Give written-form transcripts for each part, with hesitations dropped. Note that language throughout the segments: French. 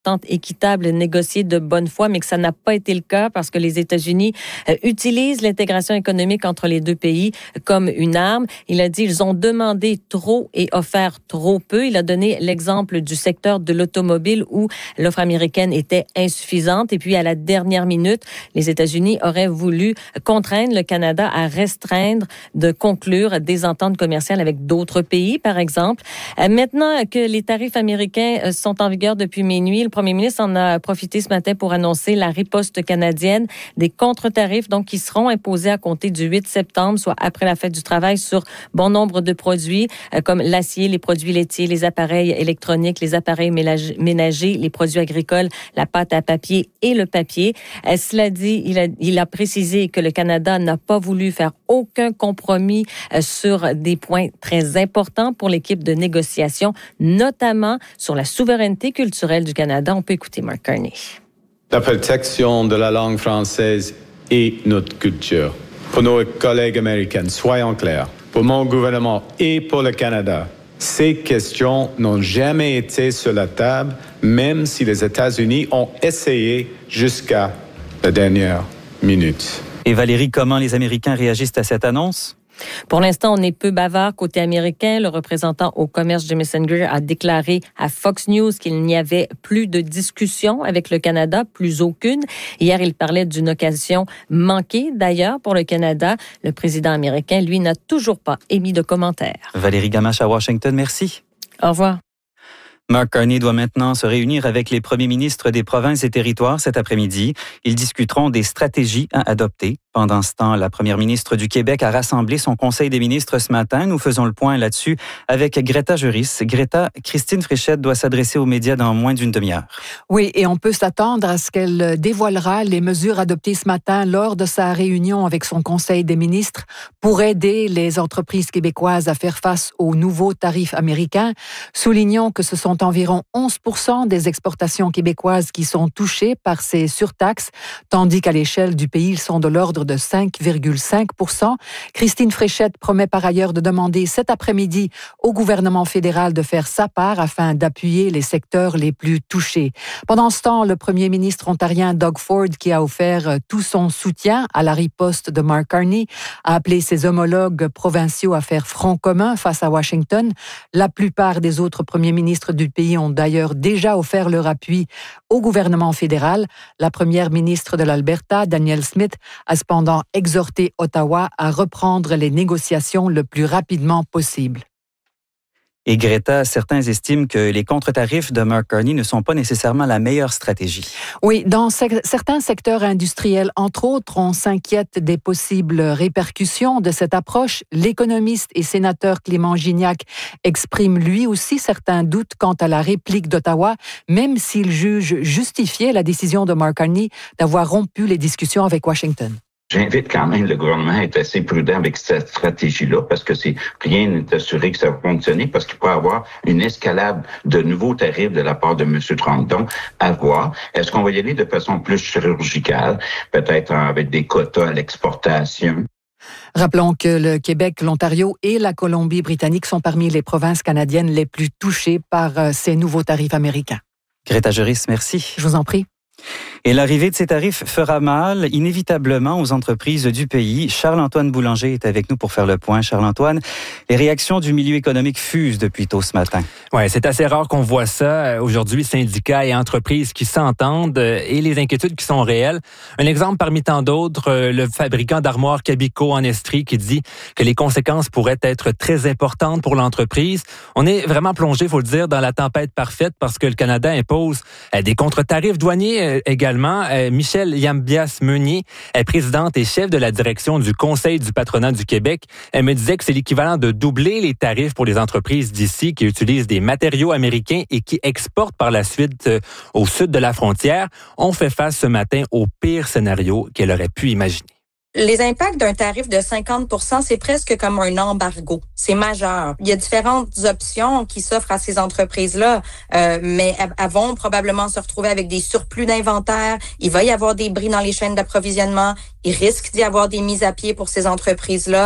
entente équitable négociée de bonne foi, mais que ça n'a pas été le cas parce que les États-Unis utilisent l'intégration économique entre les deux pays comme une arme. Il a dit ils ont demandé trop et offert trop peu. Il a donné l'exemple du secteur de l'automobile où l'offre américaine était insuffisante. Et puis, à la dernière minute, les États-Unis auraient voulu contraindre le Canada à restreindre, de conclure des ententes commerciales avec d'autres pays, par exemple. Maintenant que les tarifs américains sont en vigueur depuis minuit, le premier ministre en a profité ce matin pour annoncer la riposte canadienne, des contre-tarifs donc qui seront imposés à compter du 8 septembre, soit après la fête du travail, sur bon nombre de produits comme l'acier, les produits laitiers, les appareils électroniques, les appareils ménagers, les produits agricoles, la pâte à papier et le papier. Cela dit, il a précisé que le Canada n'a pas voulu faire aucun compromis sur des points très importants pour l'équipe de négociation, notamment sur la souveraineté culturelle du Canada. On peut écouter Mark Carney. La protection de la langue française et notre culture. Pour nos collègues américains, soyons clairs, pour mon gouvernement et pour le Canada, ces questions n'ont jamais été sur la table, même si les États-Unis ont essayé jusqu'à la dernière minute. Et Valérie, comment les Américains réagissent à cette annonce? Pour l'instant, on est peu bavard côté américain. Le représentant au commerce Jamieson Greer a déclaré à Fox News qu'il n'y avait plus de discussion avec le Canada, plus aucune. Hier, il parlait d'une occasion manquée, d'ailleurs, pour le Canada. Le président américain, lui, n'a toujours pas émis de commentaires. Valérie Gamache à Washington, merci. Au revoir. Mark Carney doit maintenant se réunir avec les premiers ministres des provinces et territoires cet après-midi. Ils discuteront des stratégies à adopter. Pendant ce temps, la première ministre du Québec a rassemblé son conseil des ministres ce matin. Nous faisons le point là-dessus avec Greta Juris. Greta, Christine Fréchette doit s'adresser aux médias dans moins d'une demi-heure. Oui, et on peut s'attendre à ce qu'elle dévoilera les mesures adoptées ce matin lors de sa réunion avec son conseil des ministres pour aider les entreprises québécoises à faire face aux nouveaux tarifs américains. Soulignons que ce sont environ 11% des exportations québécoises qui sont touchées par ces surtaxes, tandis qu'à l'échelle du pays, ils sont de l'ordre de 5,5%. Christine Fréchette promet par ailleurs de demander cet après-midi au gouvernement fédéral de faire sa part afin d'appuyer les secteurs les plus touchés. Pendant ce temps, le premier ministre ontarien Doug Ford, qui a offert tout son soutien à la riposte de Mark Carney, a appelé ses homologues provinciaux à faire front commun face à Washington. La plupart des autres premiers ministres du pays ont d'ailleurs déjà offert leur appui au gouvernement fédéral. La première ministre de l'Alberta, Danielle Smith, a cependant exhorté Ottawa à reprendre les négociations le plus rapidement possible. Et Greta, certains estiment que les contre-tarifs de Mark Carney ne sont pas nécessairement la meilleure stratégie. Oui, dans certains secteurs industriels, entre autres, on s'inquiète des possibles répercussions de cette approche. L'économiste et sénateur Clément Gignac exprime lui aussi certains doutes quant à la réplique d'Ottawa, même s'il juge justifiée la décision de Mark Carney d'avoir rompu les discussions avec Washington. J'invite quand même le gouvernement à être assez prudent avec cette stratégie-là parce que rien n'est assuré que ça va fonctionner parce qu'il peut y avoir une escalade de nouveaux tarifs de la part de M. Trump. Donc, à voir. Est-ce qu'on va y aller de façon plus chirurgicale, peut-être avec des quotas à l'exportation? Rappelons que le Québec, l'Ontario et la Colombie-Britannique sont parmi les provinces canadiennes les plus touchées par ces nouveaux tarifs américains. Greta Juris, merci. Je vous en prie. Et l'arrivée de ces tarifs fera mal, inévitablement, aux entreprises du pays. Charles-Antoine Boulanger est avec nous pour faire le point. Charles-Antoine, les réactions du milieu économique fusent depuis tôt ce matin. Oui, c'est assez rare qu'on voit ça. Aujourd'hui, syndicats et entreprises qui s'entendent et les inquiétudes qui sont réelles. Un exemple parmi tant d'autres, le fabricant d'armoires Cabico en Estrie qui dit que les conséquences pourraient être très importantes pour l'entreprise. On est vraiment plongé, il faut le dire, dans la tempête parfaite parce que le Canada impose des contre-tarifs douaniers également. Michel Yambias-Meunier, présidente et chef de la direction du Conseil du patronat du Québec, elle me disait que c'est l'équivalent de doubler les tarifs pour les entreprises d'ici qui utilisent des matériaux américains et qui exportent par la suite au sud de la frontière. On fait face ce matin au pire scénario qu'elle aurait pu imaginer. Les impacts d'un tarif de 50%, c'est presque comme un embargo. C'est majeur. Il y a différentes options qui s'offrent à ces entreprises-là, mais elles vont probablement se retrouver avec des surplus d'inventaire. Il va y avoir des bris dans les chaînes d'approvisionnement. Il risque d'y avoir des mises à pied pour ces entreprises-là.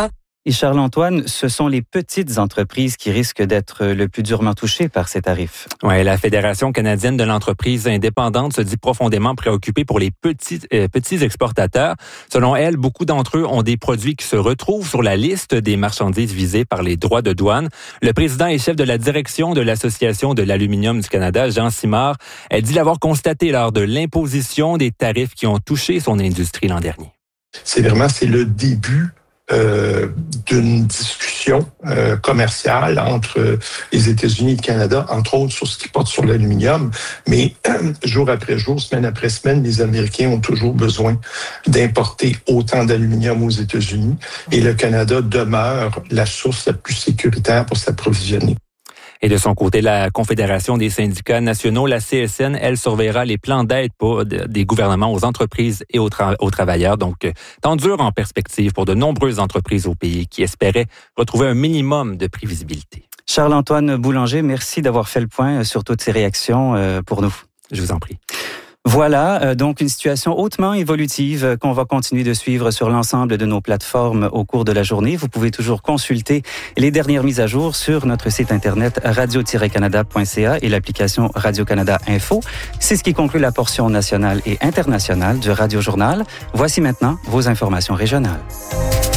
Et Charles-Antoine, ce sont les petites entreprises qui risquent d'être le plus durement touchées par ces tarifs. Oui, la Fédération canadienne de l'entreprise indépendante se dit profondément préoccupée pour les petits exportateurs. Selon elle, beaucoup d'entre eux ont des produits qui se retrouvent sur la liste des marchandises visées par les droits de douane. Le président et chef de la direction de l'Association de l'aluminium du Canada, Jean Simard, elle dit l'avoir constaté lors de l'imposition des tarifs qui ont touché son industrie l'an dernier. C'est le début d'une discussion commerciale entre les États-Unis et le Canada, entre autres sur ce qui porte sur l'aluminium. Mais jour après jour, semaine après semaine, les Américains ont toujours besoin d'importer autant d'aluminium aux États-Unis et le Canada demeure la source la plus sécuritaire pour s'approvisionner. Et de son côté, la Confédération des syndicats nationaux, la CSN, elle surveillera les plans d'aide des gouvernements aux entreprises et aux travailleurs. Donc, temps dur en perspective pour de nombreuses entreprises au pays qui espéraient retrouver un minimum de prévisibilité. Charles-Antoine Boulanger, merci d'avoir fait le point sur toutes ces réactions pour nous. Je vous en prie. Voilà, donc une situation hautement évolutive qu'on va continuer de suivre sur l'ensemble de nos plateformes au cours de la journée. Vous pouvez toujours consulter les dernières mises à jour sur notre site internet radio-canada.ca et l'application Radio-Canada Info. C'est ce qui conclut la portion nationale et internationale du Radio Journal. Voici maintenant vos informations régionales.